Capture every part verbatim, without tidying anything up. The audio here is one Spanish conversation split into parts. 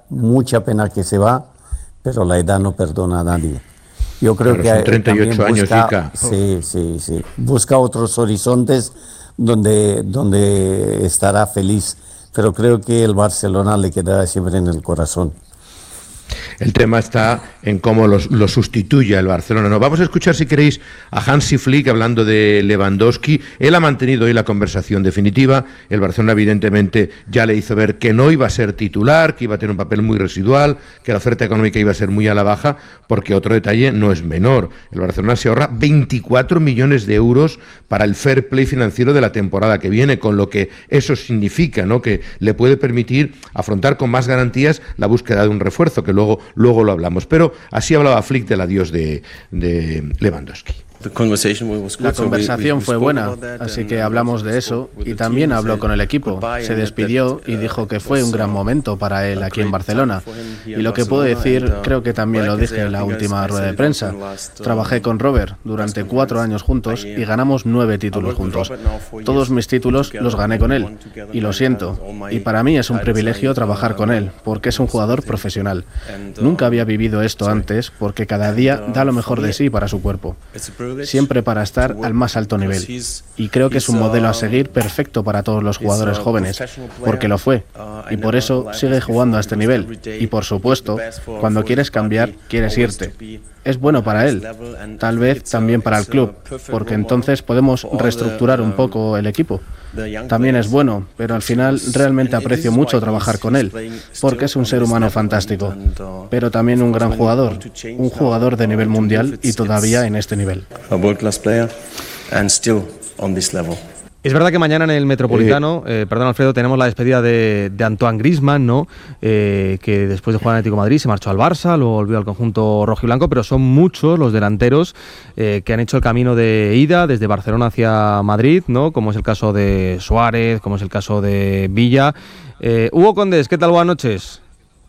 mucha pena que se va, pero la edad no perdona a nadie. Yo creo claro, que son treinta y ocho años, busca, sí, sí, sí, busca otros horizontes donde, donde estará feliz, pero creo que el Barcelona le quedará siempre en el corazón. El tema está en cómo los, lo sustituya el Barcelona. No, vamos a escuchar, si queréis, a Hansi Flick hablando de Lewandowski. Él ha mantenido hoy la conversación definitiva. El Barcelona, evidentemente, ya le hizo ver que no iba a ser titular, que iba a tener un papel muy residual, que la oferta económica iba a ser muy a la baja, porque otro detalle no es menor. El Barcelona se ahorra veinticuatro millones de euros para el fair play financiero de la temporada que viene, con lo que eso significa, ¿no?, que le puede permitir afrontar con más garantías la búsqueda de un refuerzo, que luego, luego lo hablamos. Pero así hablaba Flick del adiós de, de Lewandowski. La conversación fue buena, así que hablamos de eso y también habló con el equipo. Se despidió y dijo que fue un gran momento para él aquí en Barcelona. Y lo que puedo decir, creo que también lo dije en la última rueda de prensa. Trabajé con Robert durante cuatro años juntos y ganamos nueve títulos juntos. Todos mis títulos los gané con él y lo siento. Y para mí es un privilegio trabajar con él, porque es un jugador profesional. Nunca había vivido esto antes porque cada día da lo mejor de sí para su cuerpo. Siempre para estar al más alto nivel. Y creo que es un modelo a seguir perfecto para todos los jugadores jóvenes, porque lo fue. Y por eso sigue jugando a este nivel. Y por supuesto, cuando quieres cambiar, quieres irte. Es bueno para él, tal vez también para el club, porque entonces podemos reestructurar un poco el equipo. También es bueno, pero al final realmente aprecio mucho trabajar con él, porque es un ser humano fantástico, pero también un gran jugador, un jugador de nivel mundial y todavía en este nivel. Es verdad que mañana en el Metropolitano, eh, perdón Alfredo, tenemos la despedida de, de Antoine Griezmann, ¿no? Eh, que después de jugar en Atlético de Madrid se marchó al Barça, luego volvió al conjunto rojiblanco, pero son muchos los delanteros eh, que han hecho el camino de ida desde Barcelona hacia Madrid, ¿no? Como es el caso de Suárez, como es el caso de Villa. Eh, Hugo Condés, ¿qué tal? Buenas noches.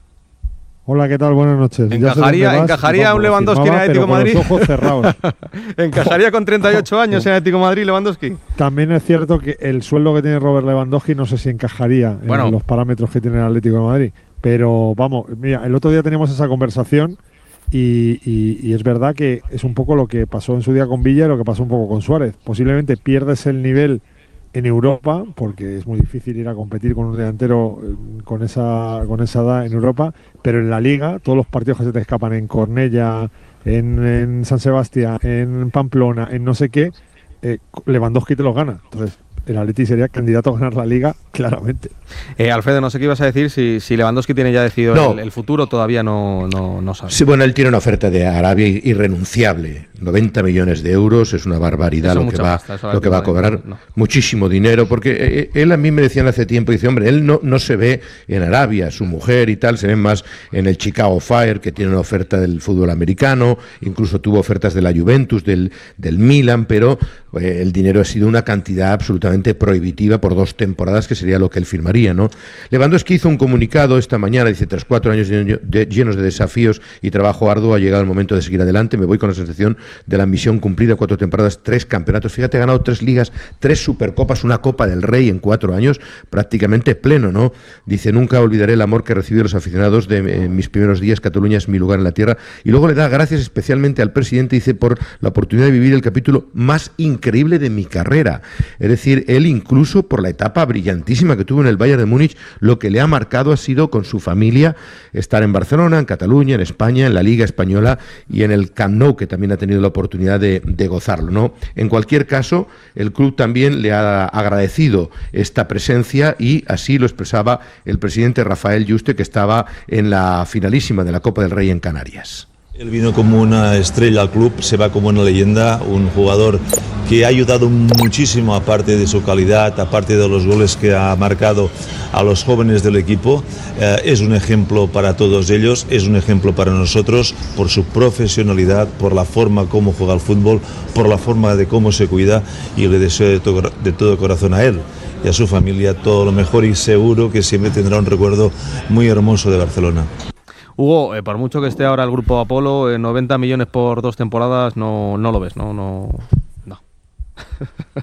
Hola, ¿qué tal? Buenas noches. ¿Encajaría, ¿encajaría un Lewandowski en Atlético de Madrid? Con los ojos cerrados. ¿Encajaría con treinta y ocho años en Atlético de Madrid Lewandowski? También es cierto que el sueldo que tiene Robert Lewandowski no sé si encajaría bueno. en los parámetros que tiene el Atlético de Madrid. Pero vamos, mira, el otro día teníamos esa conversación y, y, y es verdad que es un poco lo que pasó en su día con Villa y lo que pasó un poco con Suárez. Posiblemente pierdes el nivel en Europa, porque es muy difícil ir a competir con un delantero con esa con esa edad en Europa, pero en la Liga, todos los partidos que se te escapan en Cornellà, en, en San Sebastián, en Pamplona, en no sé qué, eh, Lewandowski te los gana. Entonces, el Atleti sería candidato a ganar la Liga, claramente. Eh, Alfredo, no sé qué ibas a decir, si, si Lewandowski tiene ya decidido no. el, el futuro, todavía no, no, no sabe. Sí, bueno, él tiene una oferta de Arabia irrenunciable, noventa millones de euros, es una barbaridad lo que, va, pasta, lo que va a cobrar, no. muchísimo dinero, porque él a mí me decían hace tiempo, dice, hombre, él no, no se ve en Arabia, su mujer y tal, se ve más en el Chicago Fire, que tiene una oferta del fútbol americano, incluso tuvo ofertas de la Juventus, del, del Milan, pero eh, el dinero ha sido una cantidad absolutamente prohibitiva por dos temporadas, que sería lo que él firmaría, ¿no? Lewandowski hizo un comunicado esta mañana, dice, tras cuatro años de, de, llenos de desafíos y trabajo arduo, ha llegado el momento de seguir adelante, me voy con la sensación de la misión cumplida, cuatro temporadas, tres campeonatos, fíjate, ha ganado tres ligas, tres supercopas, una Copa del Rey en cuatro años, prácticamente pleno, ¿no? Dice, nunca olvidaré el amor que recibí de los aficionados de eh, mis primeros días, Cataluña es mi lugar en la tierra, y luego le da gracias especialmente al presidente, dice, por la oportunidad de vivir el capítulo más increíble de mi carrera, es decir, él incluso por la etapa brillantísima que tuvo en el Bayern de Múnich, lo que le ha marcado ha sido con su familia estar en Barcelona, en Cataluña, en España, en la Liga Española y en el Camp Nou, que también ha tenido la oportunidad de, de gozarlo, ¿no? En cualquier caso, el club también le ha agradecido esta presencia y así lo expresaba el presidente Rafael Yuste, que estaba en la finalísima de la Copa del Rey en Canarias. Él vino como una estrella al club, se va como una leyenda, un jugador que ha ayudado muchísimo, aparte de su calidad, aparte de los goles que ha marcado a los jóvenes del equipo. Eh, es un ejemplo para todos ellos, es un ejemplo para nosotros por su profesionalidad, por la forma como juega el fútbol, por la forma de cómo se cuida, y le deseo de todo, de todo corazón a él y a su familia todo lo mejor, y seguro que siempre tendrá un recuerdo muy hermoso de Barcelona. Hugo, eh, por mucho que esté ahora el grupo Apolo, eh, noventa millones por dos temporadas, no, no lo ves, ¿no? No. no.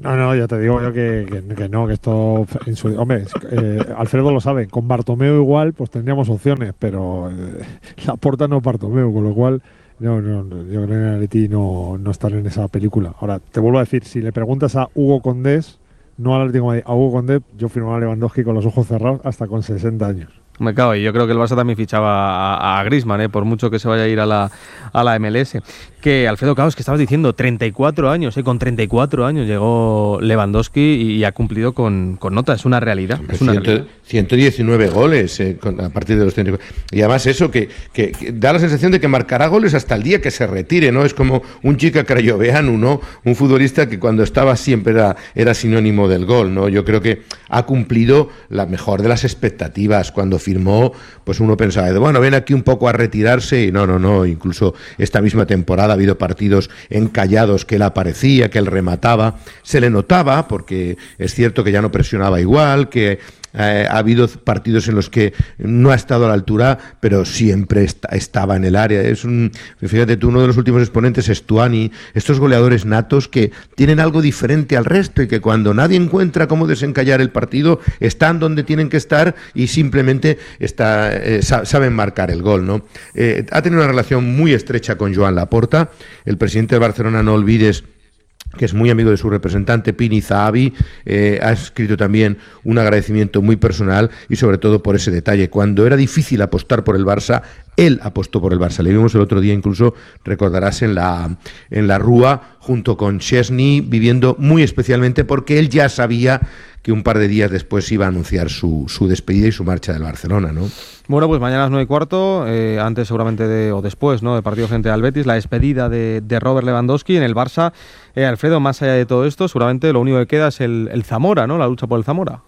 No, no, ya te digo yo que, que, que no, que esto... En su, hombre, eh, Alfredo lo sabe, con Bartomeu igual pues tendríamos opciones, pero eh, Laporta no es Bartomeu, con lo cual no, no, yo creo que en el Atleti no, no están en esa película. Ahora, te vuelvo a decir, si le preguntas a Hugo Condés, no al Atlético de Madrid, a Hugo Condés, yo firmaba a Lewandowski con los ojos cerrados hasta con sesenta años. Me cago, y yo creo que el Barça también fichaba a, a Griezmann, ¿eh? Por mucho que se vaya a ir a la, a la M L S. Que Alfredo Caos, que estabas diciendo, treinta y cuatro años, ¿eh? Con treinta y cuatro años llegó Lewandowski y, y ha cumplido con, con nota, es una realidad. Es una ciento, realidad. ciento diecinueve goles eh, con, a partir de los treinta y cuatro. Y además eso, que, que, que da la sensación de que marcará goles hasta el día que se retire, ¿no? Es como un chica crayoveanu, ¿no? Un futbolista que cuando estaba siempre era, era sinónimo del gol, ¿no? Yo creo que ha cumplido la mejor de las expectativas. Cuando firmó, pues uno pensaba, bueno, ven aquí un poco a retirarse, y no, no, no, incluso esta misma temporada ha habido partidos encallados que él aparecía, que él remataba, se le notaba, porque es cierto que ya no presionaba igual, que Eh, ha habido partidos en los que no ha estado a la altura, pero siempre está, estaba en el área. Es un, fíjate tú, uno de los últimos exponentes es Tuani, estos goleadores natos que tienen algo diferente al resto y que cuando nadie encuentra cómo desencallar el partido, están donde tienen que estar y simplemente está, eh, saben marcar el gol, ¿no? Eh, ha tenido una relación muy estrecha con Joan Laporta, el presidente del Barcelona, no olvides que es muy amigo de su representante Pini Zahavi, eh, ha escrito también un agradecimiento muy personal y sobre todo por ese detalle. Cuando era difícil apostar por el Barça, él apostó por el Barça. Le vimos el otro día, incluso recordarás, en la, en la Rúa, junto con Chesney, viviendo muy especialmente porque él ya sabía que un par de días después iba a anunciar su, su despedida y su marcha del Barcelona, ¿no? Bueno, pues mañana a las nueve y cuarto, eh, antes seguramente de, o después, ¿no?, del partido frente al Betis, la despedida de, de Robert Lewandowski en el Barça. Eh, Alfredo, más allá de todo esto, seguramente lo único que queda es el, el Zamora, ¿no?, la lucha por el Zamora.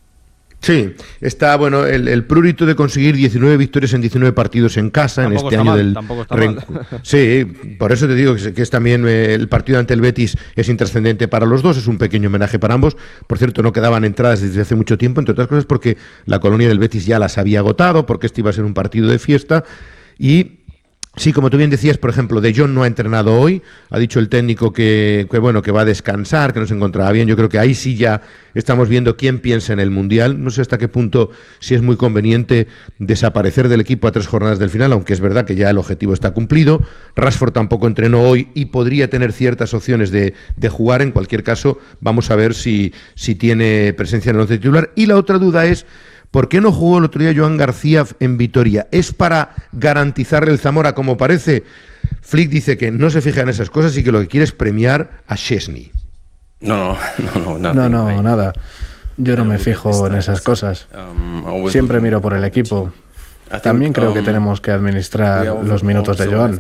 Sí, está bueno el, el prurito de conseguir diecinueve victorias en diecinueve partidos en casa tampoco en este año mal, del tampoco está mal. Sí, por eso te digo que es, que es también eh, el partido ante el Betis es intrascendente para los dos, es un pequeño homenaje para ambos. Por cierto, no quedaban entradas desde hace mucho tiempo, entre otras cosas porque la colonia del Betis ya las había agotado, porque este iba a ser un partido de fiesta. Y sí, como tú bien decías, por ejemplo, De Jong no ha entrenado hoy, ha dicho el técnico que, que bueno, que va a descansar, que no se encontraba bien. Yo creo que ahí sí ya estamos viendo quién piensa en el Mundial. No sé hasta qué punto si es muy conveniente desaparecer del equipo a tres jornadas del final, aunque es verdad que ya el objetivo está cumplido. Rashford tampoco entrenó hoy y podría tener ciertas opciones de, de jugar. En cualquier caso, vamos a ver si, si tiene presencia en el once titular. Y la otra duda es, ¿por qué no jugó el otro día Joan García en Vitoria? ¿Es para garantizarle el Zamora como parece? Flick dice que no se fija en esas cosas y que lo que quiere es premiar a Chesney. No, no, no, no, no, nada. Yo no me fijo en esas cosas. Siempre miro por el equipo. También creo que tenemos que administrar los minutos de Joan.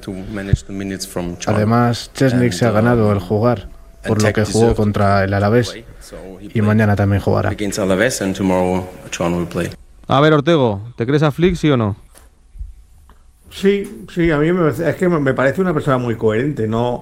Además, Chesney se ha ganado el jugar, por lo que jugó contra el Alavés. Y mañana también jugará. A ver, Ortego, ¿te crees a Flick, sí o no? Sí, sí, a mí me, es que me parece una persona muy coherente. No,